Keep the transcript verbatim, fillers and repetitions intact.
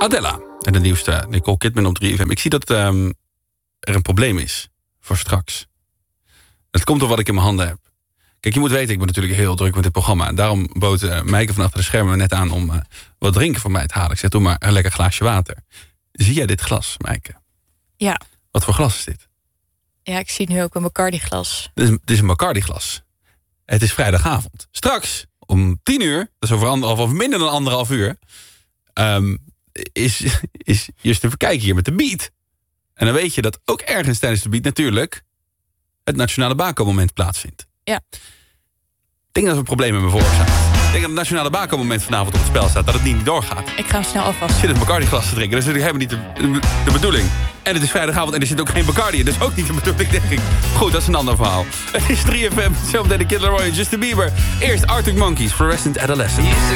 Adela en de nieuwste Nicole Kidman op drie F M. Ik zie dat um, er een probleem is voor straks. Het komt door wat ik in mijn handen heb. Kijk, je moet weten, ik ben natuurlijk heel druk met dit programma. En daarom bood uh, Meike van achter de schermen net aan om uh, wat drinken voor mij te halen. Ik zeg, doe maar een lekker glaasje water. Zie jij dit glas, Meike? Ja. Wat voor glas is dit? Ja, ik zie nu ook een Bacardi-glas. Dit is, dit is een Bacardi-glas. Het is vrijdagavond. Straks, om tien uur, dat is over anderhalf of minder dan anderhalf uur... Um, is, is just even kijken hier met de beat. En dan weet je dat ook ergens tijdens de beat natuurlijk het Nationale Bako-moment plaatsvindt. Ja. Ik denk dat we een probleem hebben veroorzaakt. Ik denk dat het Nationale Bako-moment vanavond op het spel staat, dat het niet doorgaat. Ik ga hem snel afwassen. Er zit een Bacardi-glas te drinken, dat is natuurlijk helemaal niet de, de bedoeling. En het is vrijdagavond en er zit ook geen Bacardi in, dat is ook niet de bedoeling, denk ik. Goed, dat is een ander verhaal. Het is drie F M, zo meteen de Kid Laroi en Justin Bieber. Eerst Arctic Monkeys, Fluorescent Adolescent.